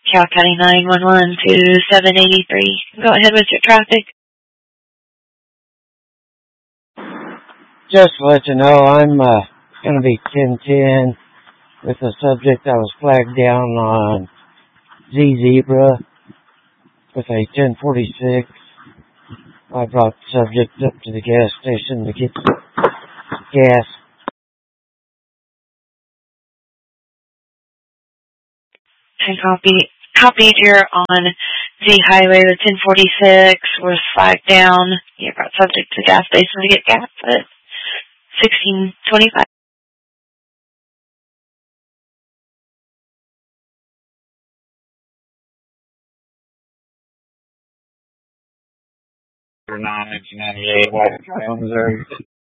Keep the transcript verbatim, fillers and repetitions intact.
Cal County nine one one to seven eighty-three. Go ahead with your traffic. Just to let you know, I'm uh, going to be ten ten with the subject that was flagged down on Z-Zebra with a ten forty-six. I brought the subject up to the gas station to get some gas. And copy. Copied, you're on Z Highway with ten forty-six. Was flagged down. You brought subject to the gas station to get gas at sixteen twenty-five. nine nineteen ninety-eight, White County, Missouri.